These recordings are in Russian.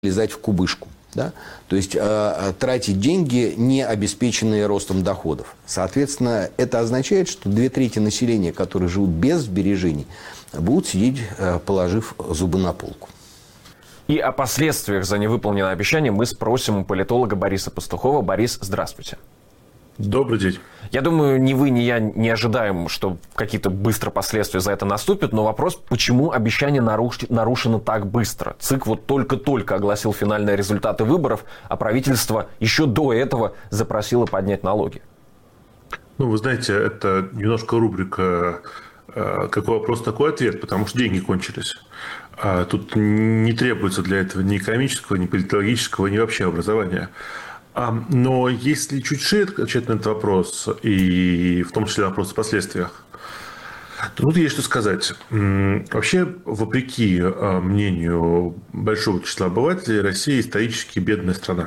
лезать в кубышку. Да? То есть тратить деньги, не обеспеченные ростом доходов. Соответственно, это означает, что 2/3 населения, которые живут без сбережений, будут сидеть, положив зубы на полку. И о последствиях за невыполненное обещание мы спросим у политолога Бориса Пастухова. Борис, здравствуйте. Добрый день. Я думаю, ни вы, ни я не ожидаем, что какие-то быстро последствия за это наступят, но вопрос, почему обещание нарушено так быстро? ЦИК вот только-только огласил финальные результаты выборов, а правительство еще до этого запросило поднять налоги. Ну, вы знаете, это немножко рубрика «Какой вопрос, такой ответ», потому что деньги кончились. Тут не требуется для этого ни экономического, ни политологического, ни вообще образования. Но если чуть шире отвечать на этот вопрос, и в том числе вопрос о последствиях, то тут есть что сказать. Вообще, вопреки мнению большого числа обывателей, Россия исторически бедная страна.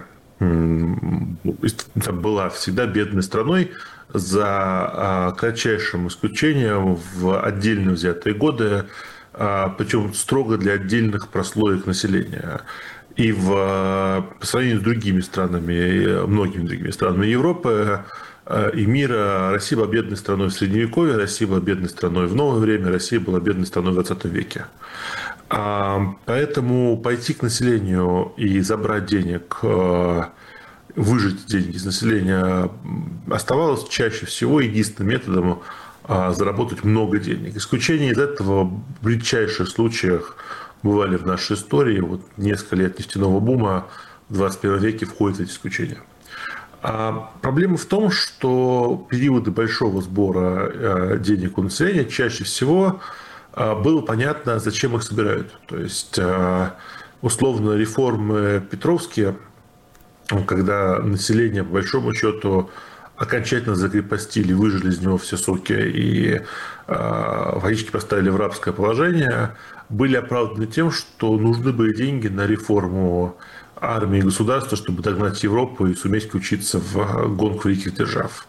Была всегда бедной страной, за кратчайшим исключением в отдельно взятые годы, причем строго для отдельных прослоек населения. И по сравнению с другими странами, многими другими странами Европы и мира, Россия была бедной страной в Средневековье, Россия была бедной страной в новое время, Россия была бедной страной в 20 веке. Поэтому пойти к населению и забрать денег, выжать деньги из населения оставалось чаще всего единственным методом заработать много денег. Исключения из этого в редчайших случаях бывали в нашей истории. Вот несколько лет нефтяного бума в 21 веке входят в эти исключения. Проблема в том, что периоды большого сбора денег у населения чаще всего было понятно, зачем их собирают. То есть, условно, реформы петровские, когда население, по большому счету, окончательно закрепостили, выжили из него все соки и фактически поставили в рабское положение, были оправданы тем, что нужны были деньги на реформу армии и государства, чтобы догнать Европу и суметь включиться в гонку великих держав.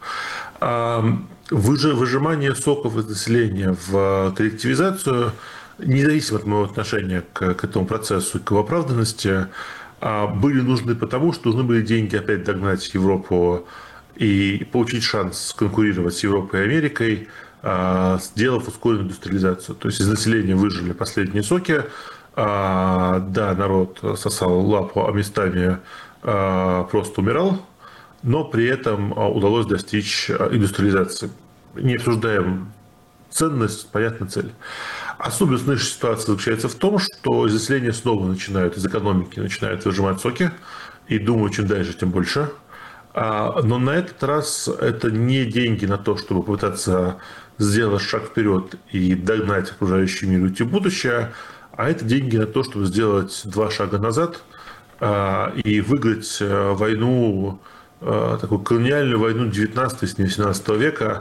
Выжимание соков из населения в коллективизацию, независимо от моего отношения к этому процессу и к его оправданности, были нужны потому, что нужны были деньги опять догнать Европу и получить шанс конкурировать с Европой и Америкой, сделав ускоренную индустриализацию. То есть из населения выжили последние соки. Да, народ сосал лапу, а местами просто умирал, но при этом удалось достичь индустриализации. Не обсуждаем ценность, понятна цель. Особенность нашей ситуации заключается в том, что из населения снова из экономики начинают выжимать соки и думают, чем дальше, тем больше. Но на этот раз это не деньги на то, чтобы попытаться сделать шаг вперед и догнать окружающий мир и уйти в будущее, а это деньги на то, чтобы сделать 2 шага назад и выиграть войну, такую колониальную войну 19, если не 18 века.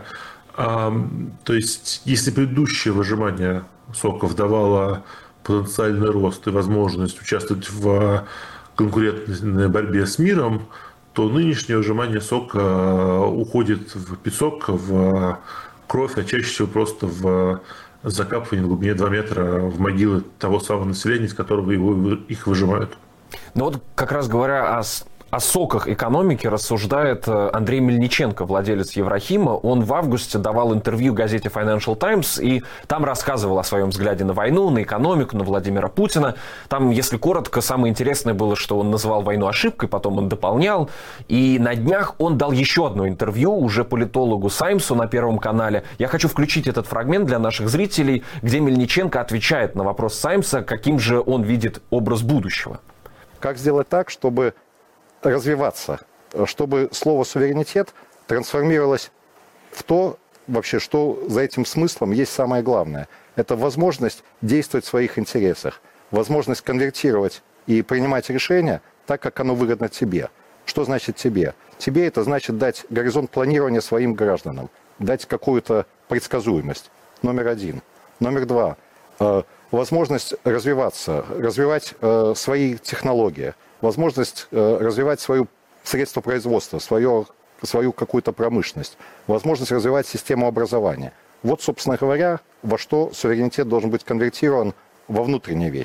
То есть, если предыдущее выжимание соков давало потенциальный рост и возможность участвовать в конкурентной борьбе с миром, то нынешнее выжимание сока уходит в песок, в кровь, а чаще всего просто в закапывание на глубине 2 метра в могилы того самого населения, из которого их выжимают. Ну вот как раз говоря о соках экономики рассуждает Андрей Мельниченко, владелец Еврохима. Он в августе давал интервью газете Financial Times и там рассказывал о своем взгляде на войну, на экономику, на Владимира Путина. Там, если коротко, самое интересное было, что он называл войну ошибкой, потом он дополнял. И на днях он дал еще одно интервью уже политологу Саймсу на Первом канале. Я хочу включить этот фрагмент для наших зрителей, где Мельниченко отвечает на вопрос Саймса, каким же он видит образ будущего. Как сделать так, чтобы развиваться, чтобы слово «суверенитет» трансформировалось в то, вообще, что за этим смыслом есть самое главное. Это возможность действовать в своих интересах, возможность конвертировать и принимать решения так, как оно выгодно тебе. Что значит тебе? Тебе это значит дать горизонт планирования своим гражданам, дать какую-то предсказуемость. Номер 1. Номер 2. Возможность развиваться, развивать свои технологии, возможность развивать свое средство производства, свою какую-то промышленность, возможность развивать систему образования. Вот, собственно говоря, во что суверенитет должен быть конвертирован во внутренние вещи.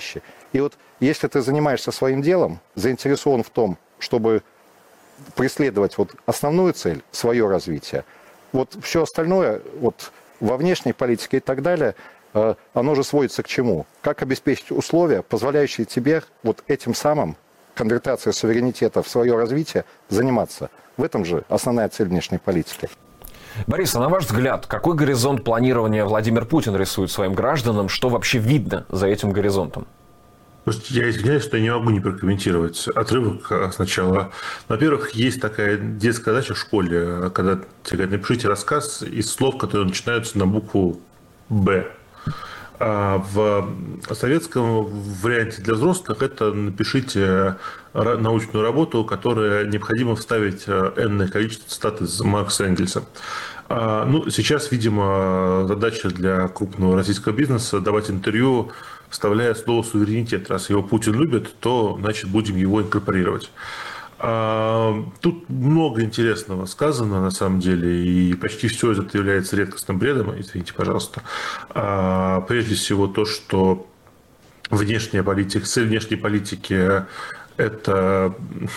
И вот если ты занимаешься своим делом, заинтересован в том, чтобы преследовать вот основную цель, свое развитие, вот все остальное, вот во внешней политике и так далее, оно же сводится к чему? Как обеспечить условия, позволяющие тебе вот этим самым, конвертация суверенитета в свое развитие, заниматься? В этом же основная цель внешней политики. Борис, а на ваш взгляд, какой горизонт планирования Владимир Путин рисует своим гражданам? Что вообще видно за этим горизонтом? Я извиняюсь, что я не могу не прокомментировать отрывок сначала. Во-первых, есть такая детская задача в школе, когда тебе говорят, напишите рассказ из слов, которые начинаются на букву «Б». А в советском варианте для взрослых это напишите научную работу, которая необходимо вставить энное количество цитат из Маркса и Энгельса. Сейчас, видимо, задача для крупного российского бизнеса давать интервью, вставляя слово «суверенитет». Раз его Путин любит, то, значит, будем его инкорпорировать. Тут много интересного сказано, на самом деле, и почти все это является редкостным бредом, извините, пожалуйста. Прежде всего то, что цель внешней политики – это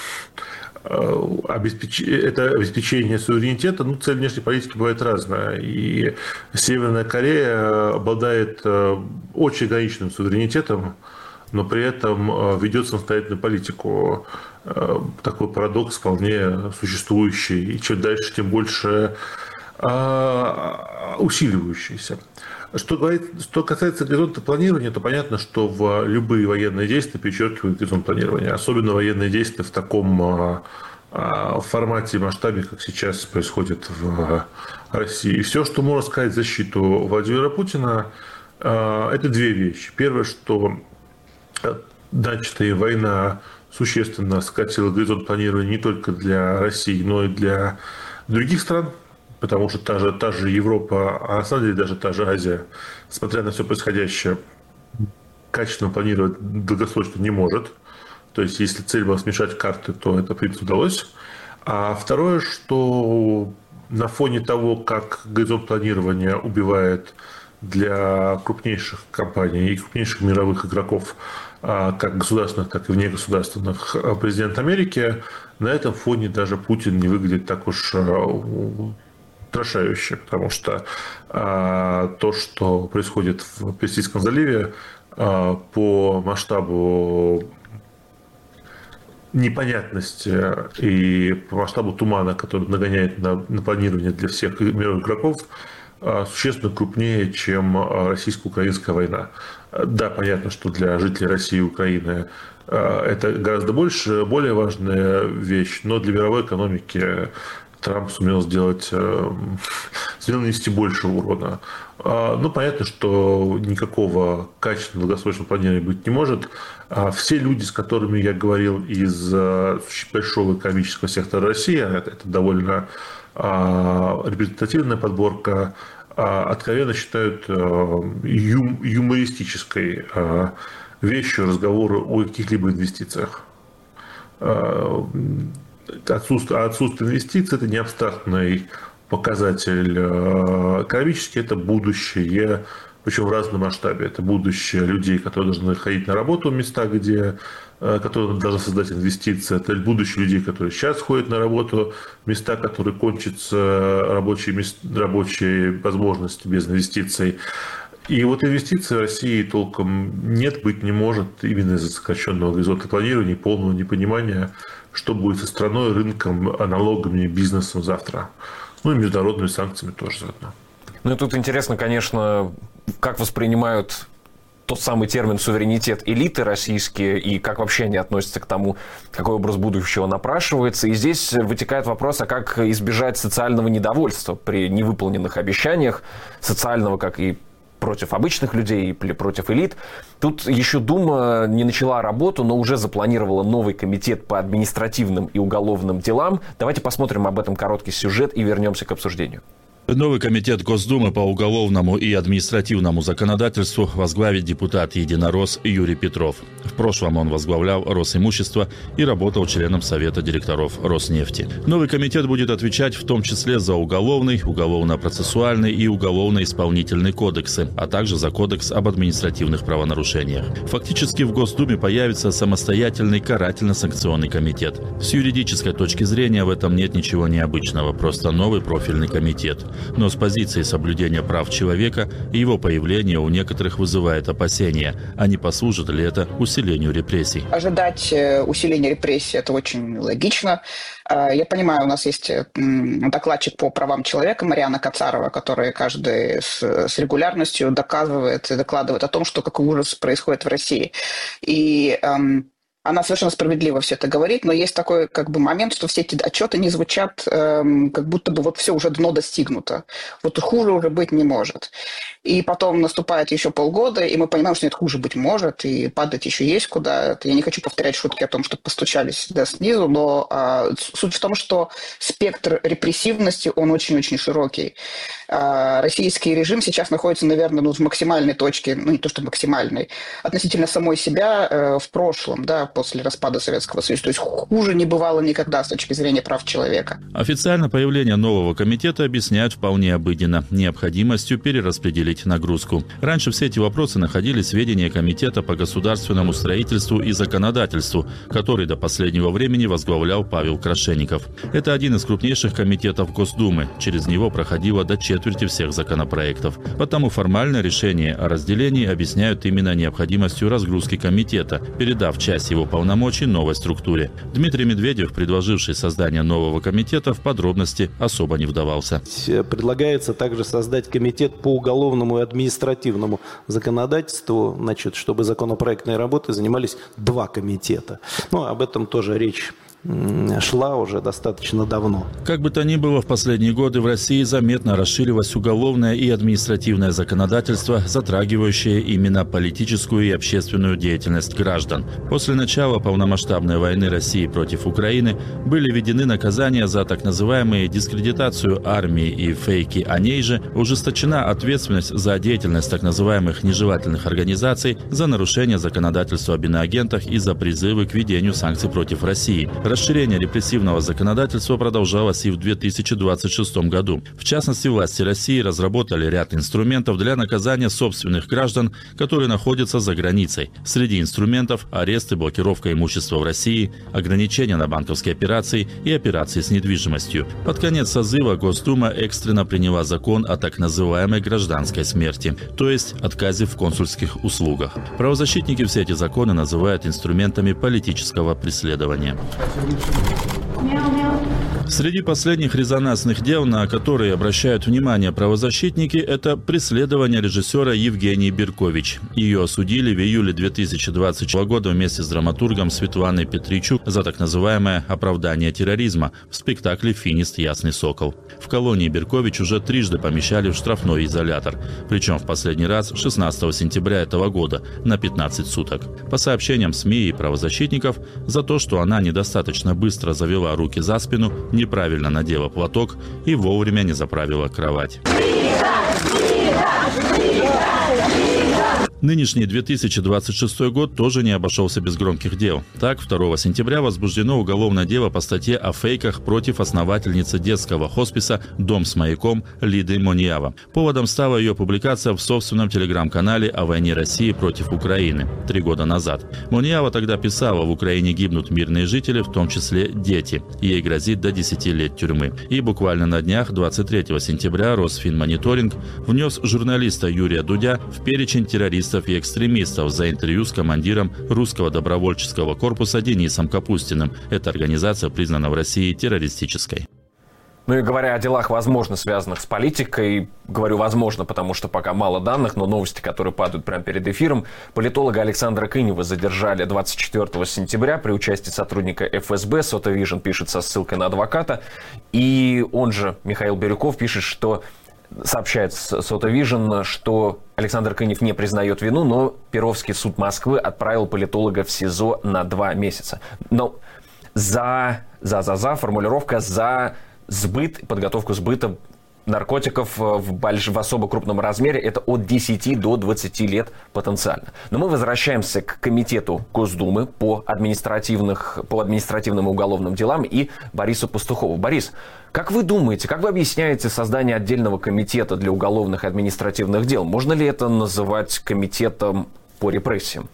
обеспечение суверенитета. Цель внешней политики бывает разная. И Северная Корея обладает очень ограниченным суверенитетом, но при этом ведет самостоятельную политику. Такой парадокс вполне существующий. И чем дальше, тем больше усиливающийся. Что касается горизонта планирования, то понятно, что в любые военные действия перечеркивают горизонт планирования. Особенно военные действия в таком формате и масштабе, как сейчас происходит в России. И все, что можно сказать в защиту Владимира Путина, это две вещи. Первое, что начатая война существенно сократила горизонт планирования не только для России, но и для других стран, потому что та же Европа, а на самом деле даже та же Азия, смотря на все происходящее, качественно планировать долгосрочно не может. То есть, если цель была смешать карты, то это, в принципе, удалось. А второе, что на фоне того, как горизонт планирования убивает для крупнейших компаний и крупнейших мировых игроков, как государственных, так и внегосударственных, президент Америки, на этом фоне даже Путин не выглядит так уж устрашающе, потому что то, что происходит в Персидском заливе, по масштабу непонятности и по масштабу тумана, который нагоняет на планирование для всех мировых игроков, существенно крупнее, чем российско-украинская война. Да, понятно, что для жителей России и Украины это гораздо более важная вещь, но для мировой экономики Трамп сумел нанести больше урона. Понятно, что никакого качественного долгосрочного планирования быть не может. Все люди, с которыми я говорил из большого экономического сектора России, это довольно репрезентативная подборка, откровенно считают юмористической вещью разговоры о каких-либо инвестициях. Отсутствие инвестиций – это не абстрактный показатель экономический, это будущее, причем в разном масштабе. Это будущее людей, которые должны ходить на работу в места, которые должны создать инвестиции. Это будущее людей, которые сейчас ходят на работу в места, которые кончатся рабочие возможности без инвестиций. И вот инвестиций в России толком нет, быть не может, именно из-за сокращенного горизонта планирования и полного непонимания, что будет со страной, рынком, налогами, бизнесом завтра. И международными санкциями тоже заодно. И тут интересно, конечно, как воспринимают тот самый термин «суверенитет» элиты российские, и как вообще они относятся к тому, какой образ будущего напрашивается. И здесь вытекает вопрос, а как избежать социального недовольства при невыполненных обещаниях, социального, как и против обычных людей или против элит. Тут еще Дума не начала работу, но уже запланировала новый комитет по административным и уголовным делам. Давайте посмотрим об этом короткий сюжет и вернемся к обсуждению. Новый комитет Госдумы по уголовному и административному законодательству возглавит депутат «Единорос» Юрий Петров. В прошлом он возглавлял Росимущество и работал членом Совета директоров Роснефти. Новый комитет будет отвечать в том числе за уголовный, уголовно-процессуальный и уголовно-исполнительный кодексы, а также за кодекс об административных правонарушениях. Фактически в Госдуме появится самостоятельный карательно-санкционный комитет. С юридической точки зрения в этом нет ничего необычного, просто новый профильный комитет. Но с позиции соблюдения прав человека его появление у некоторых вызывает опасения. А не послужит ли это усилению репрессий? Ожидать усиления репрессий – это очень логично. Я понимаю, у нас есть докладчик по правам человека Марианна Кацарова, которая каждый с регулярностью доказывает и докладывает о том, что какой ужас происходит в России. И она совершенно справедливо все это говорит, но есть такой момент, что все эти отчеты не звучат, как будто бы вот все уже дно достигнуто. Вот хуже уже быть не может. И потом наступает еще полгода, и мы понимаем, что нет, хуже быть может, и падать еще есть куда. Я не хочу повторять шутки о том, что постучались снизу, но суть в том, что спектр репрессивности, он очень-очень широкий. Российский режим сейчас находится, наверное, в максимальной точке, не то что максимальной, относительно самой себя в прошлом, после распада Советского Союза. То есть хуже не бывало никогда с точки зрения прав человека. Официально появление нового комитета объясняют вполне обыденно – необходимостью перераспределить нагрузку. Раньше все эти вопросы находились в ведении Комитета по государственному строительству и законодательству, который до последнего времени возглавлял Павел Крашенников. Это один из крупнейших комитетов Госдумы. Через него проходило до четверти всех законопроектов. Потому формальное решение о разделении объясняют именно необходимостью разгрузки комитета, передав часть его полномочий новой структуре. Дмитрий Медведев, предложивший создание нового комитета, в подробности особо не вдавался. Предлагается также создать комитет по уголовному и административному законодательству, чтобы законопроектной работой занимались два комитета. Об этом тоже речь шла уже достаточно давно. Как бы то ни было, в последние годы в России заметно расширилось уголовное и административное законодательство, затрагивающее именно политическую и общественную деятельность граждан. После начала полномасштабной войны России против Украины были введены наказания за так называемую дискредитацию армии и фейки о ней же, ужесточена ответственность за деятельность так называемых нежелательных организаций, за нарушение законодательства об иноагентах и за призывы к введению санкций против России. Расширение репрессивного законодательства продолжалось и в 2026 году. В частности, власти России разработали ряд инструментов для наказания собственных граждан, которые находятся за границей. Среди инструментов – арест и блокировка имущества в России, ограничения на банковские операции и операции с недвижимостью. Под конец созыва Госдума экстренно приняла закон о так называемой гражданской смерти, то есть отказе в консульских услугах. Правозащитники все эти законы называют инструментами политического преследования. Среди последних резонансных дел, на которые обращают внимание правозащитники, это преследование режиссера Евгении Беркович. Ее осудили в июле 2020 года вместе с драматургом Светланой Петричук за так называемое оправдание терроризма в спектакле «Финист. Ясный сокол». В колонии Беркович уже трижды помещали в штрафной изолятор, причем в последний раз 16 сентября этого года на 15 суток. По сообщениям СМИ и правозащитников, за то, что она недостаточно быстро завела руки за спину, неправильно надела платок и вовремя не заправила кровать. Нынешний 2026 год тоже не обошелся без громких дел. Так, 2 сентября возбуждено уголовное дело по статье о фейках против основательницы детского хосписа «Дом с маяком» Лиды Моньява. Поводом стала ее публикация в собственном телеграм-канале о войне России против Украины 3 года назад. Моньява тогда писала: в Украине гибнут мирные жители, в том числе дети. Ей грозит до 10 лет тюрьмы. И буквально на днях, 23 сентября, Росфинмониторинг внес журналиста Юрия Дудя в перечень террористов и экстремистов за интервью с командиром русского добровольческого корпуса Денисом Капустиным. Эта организация признана в России террористической. И говоря о делах, возможно, связанных с политикой, говорю «возможно», потому что пока мало данных, но новости, которые падают прямо перед эфиром, политолога Александра Кынева задержали 24 сентября при участии сотрудника ФСБ. Sotovision пишет со ссылкой на адвоката. И он же, Михаил Бирюков, пишет, что сообщает Sotovision, что Александр Кынев не признает вину, но Перовский суд Москвы отправил политолога в СИЗО на 2 месяца. Но формулировка «за сбыт, подготовку сбыта наркотиков в особо крупном размере, это от 10 до 20 лет потенциально. Но мы возвращаемся к комитету Госдумы по административным и уголовным делам и Борису Пастухову. Борис, как вы думаете, как вы объясняете создание отдельного комитета для уголовных и административных дел? Можно ли это называть комитетом по репрессиям?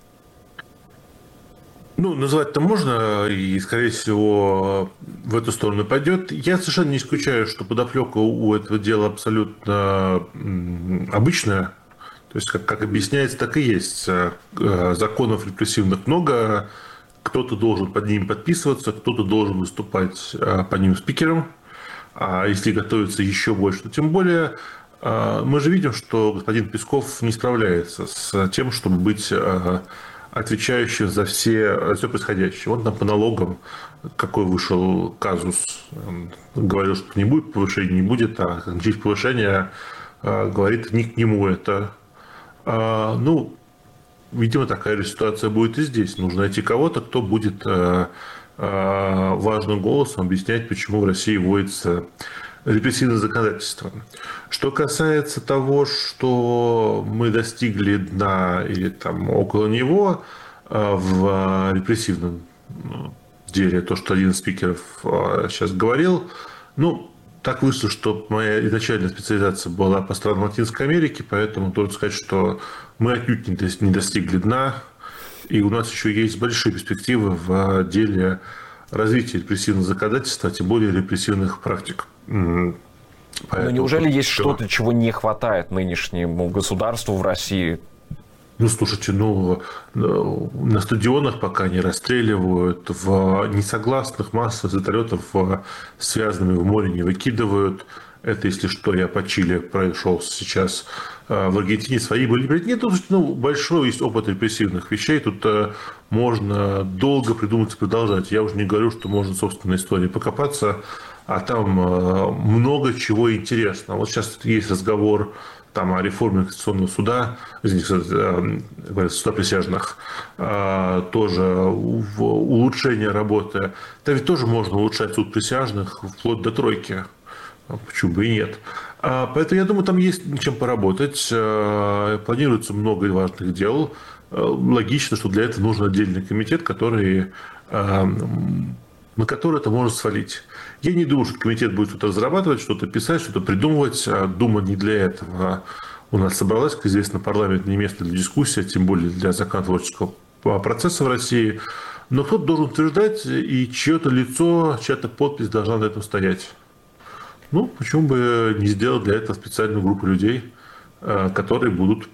Ну, называть-то можно, и, скорее всего, в эту сторону пойдет. Я совершенно не исключаю, что подоплека у этого дела абсолютно обычная. То есть, как объясняется, так и есть. Законов репрессивных много, кто-то должен под ними подписываться, кто-то должен выступать по ним спикером. А если готовится еще больше, то тем более. Мы же видим, что господин Песков не справляется с тем, чтобы быть отвечающим за все происходящее. Вот там по налогам, какой вышел казус, говорил, что не будет повышения, не будет, а через повышение говорит, не к нему это. Ну, видимо, такая же ситуация будет и здесь. Нужно найти кого-то, кто будет важным голосом объяснять, почему в России вводится репрессивное законодательство. Что касается того, что мы достигли дна или там около него в репрессивном деле, то, что один из спикеров сейчас говорил, ну, так вышло, что моя изначальная специализация была по странам Латинской Америки, поэтому должен сказать, что мы отнюдь не достигли дна, и у нас еще есть большие перспективы в деле развития репрессивного законодательства, а тем более репрессивных практик. Но неужели есть что-то, чего не хватает нынешнему государству в России? Ну, слушайте, на стадионах пока не расстреливают, в несогласных массовых вертолетов связанными в море не выкидывают. Это, если что, я по Чили прошел сейчас. В Аргентине свои были. Нет, большой есть опыт репрессивных вещей. Тут можно долго придумать и продолжать. Я уже не говорю, что можно в собственной истории покопаться. А там много чего интересного. Вот сейчас есть разговор там, о реформе Конституционного суда, суда присяжных, тоже улучшение работы. Там ведь тоже можно улучшать суд присяжных вплоть до тройки. Почему бы и нет. Поэтому, я думаю, там есть над чем поработать. Планируется много важных дел. Логично, что для этого нужен отдельный комитет, на который это можно свалить. Я не думаю, что комитет будет что-то разрабатывать, что-то писать, что-то придумывать. Дума не для этого у нас собралась, как известно, парламент не место для дискуссии, тем более для законотворческого процесса в России. Но кто-то должен утверждать, и чье-то лицо, чья-то подпись должна на этом стоять. Ну, почему бы не сделать для этого специальную группу людей, которые будут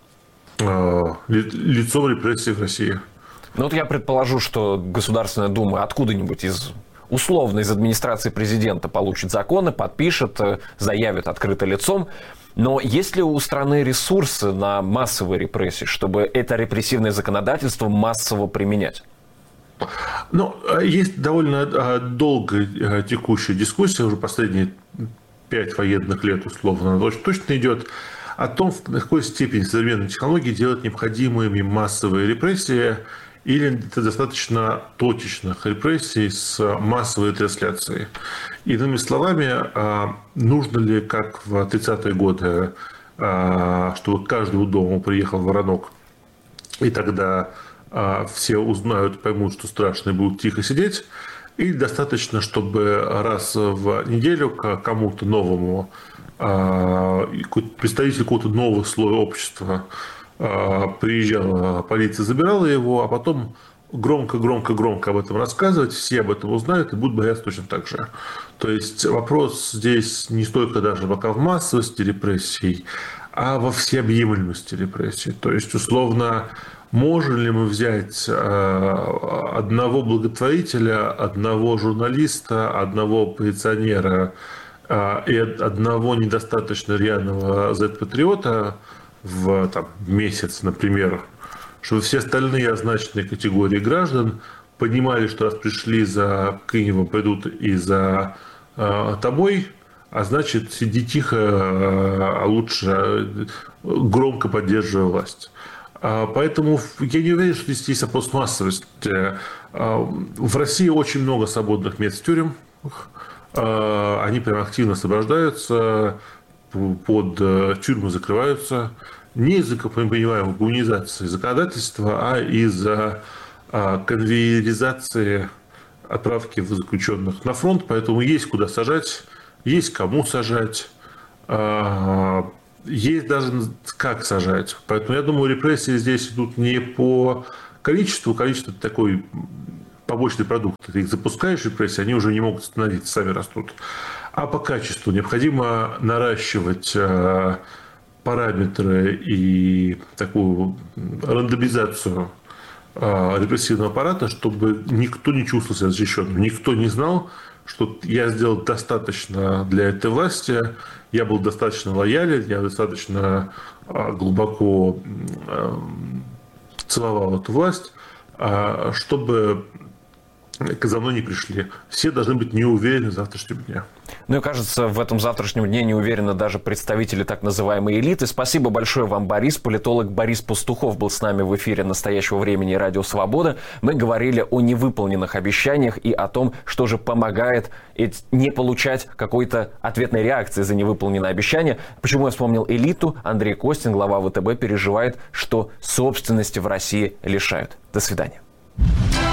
лицом репрессий в России. Ну вот я предположу, что Государственная Дума откуда-нибудь из администрации президента получит законы, подпишет, заявит открыто лицом. Но есть ли у страны ресурсы на массовые репрессии, чтобы это репрессивное законодательство массово применять? Ну, есть довольно долго текущая дискуссия, уже последние 5 военных лет условно, она точно идет, о том, в какой степени современные технологии делают необходимыми массовые репрессии или достаточно точечных репрессий с массовой трансляцией. Иными словами, нужно ли, как в 30-е годы, чтобы к каждому дому приехал воронок, и тогда все узнают, поймут, что страшно, и будут тихо сидеть, или достаточно, чтобы раз в неделю к кому-то новому, представителю какого-то нового слоя общества приезжала полиция, забирала его, а потом громко об этом рассказывать, все об этом узнают и будут бояться точно так же. То есть вопрос здесь не столько даже пока в массовости репрессий, а во всеобъемлемости репрессий. То есть, условно, можем ли мы взять одного благотворителя, одного журналиста, одного оппозиционера и одного недостаточно рьяного Z-патриота в месяц, например, чтобы все остальные означенные категории граждан понимали, что раз пришли за Киевом, придут и за тобой, а значит, сиди тихо, а лучше громко поддерживая власть. Поэтому я не уверен, что здесь есть вопрос массовости. В России очень много свободных мест в тюрьмах. они прям активно освобождаются, под тюрьмы закрываются. Не из-за, как мы понимаем, гуманизации законодательства, а из-за конвейеризации отправки заключенных на фронт. Поэтому есть куда сажать, есть кому сажать, есть даже как сажать. Поэтому я думаю, репрессии здесь идут не по количеству. Количество – это такой побочный продукт. Ты их запускаешь, репрессии, они уже не могут остановиться, сами растут. А по качеству необходимо наращивать параметры и такую рандомизацию репрессивного аппарата, чтобы никто не чувствовал себя защищенным. Никто не знал, что я сделал достаточно для этой власти, я был достаточно лоялен, я достаточно глубоко целовал эту власть, чтобы за мной не пришли. Все должны быть не уверены в завтрашнем дне. Ну и, кажется, в этом завтрашнем дне не уверены даже представители так называемой элиты. Спасибо большое вам, Борис. Политолог Борис Пастухов был с нами в эфире «Настоящего времени» и «Радио Свобода». Мы говорили о невыполненных обещаниях и о том, что же помогает не получать какой-то ответной реакции за невыполненные обещания. Почему я вспомнил элиту? Андрей Костин, глава ВТБ, переживает, что собственности в России лишают. До свидания.